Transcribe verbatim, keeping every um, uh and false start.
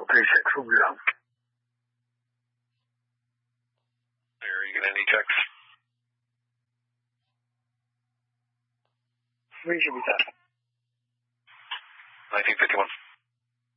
patient will be up. Are you getting any checks? We should be done. nineteen fifty-one.